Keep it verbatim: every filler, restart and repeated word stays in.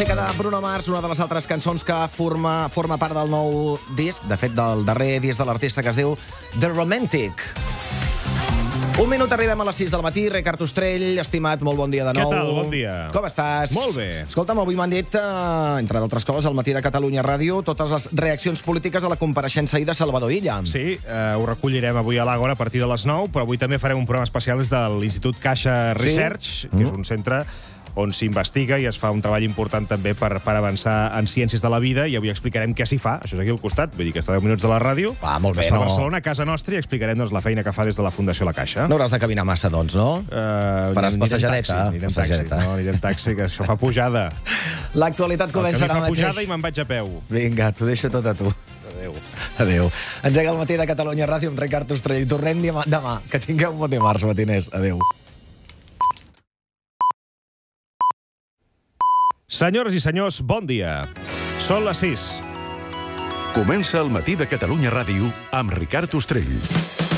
música de Bruno Mars, una de les altres cançons que forma, forma part del nou disc, de fet, del darrer disc de l'artista, que es diu The Romantic. Un minut, arribem a les sis del matí. Ricard Ostrell, estimat, molt bon dia de nou. Què tal? Bon dia. Com estàs? Molt bé. Escolta'm, avui m'han dit, eh, entre d'altres coses, al matí de Catalunya Ràdio, totes les reaccions polítiques a la compareixença ahir de Salvador Illa. Sí, eh, ho recollirem avui a l'Àgora a partir de les nou, però avui també farem un programa especial des de l'Institut Caixa Research, Sí? que és un centre on s'investiga i es fa un treball important també per, per avançar en ciències de la vida, i avui explicarem què s'hi fa. Això és aquí al costat, vull dir que està a deu minuts de la ràdio. Ah, molt bé, Està no? a Barcelona, a casa nostra, i explicarem doncs, la feina que fa des de la Fundació La Caixa. No hauràs de caminar massa, doncs, no? Uh, Faràs anirem passejadeta, taxi, anirem passejadeta. taxi. No, anirem taxi, que això fa pujada. L'actualitat comença El ara camí fa mateix. pujada i me'n vaig a peu. Vinga, t'ho deixo tot a tu. Adéu. Adéu. Engega el matí de Catalunya Ràdio amb Ricard Ostrell. Tornem demà. demà. Que tingueu un bon dimarts, matiners. Adéu. Senyores i senyors, bon dia. Són les sis. Comença el matí de Catalunya Ràdio amb Ricard Ostrell.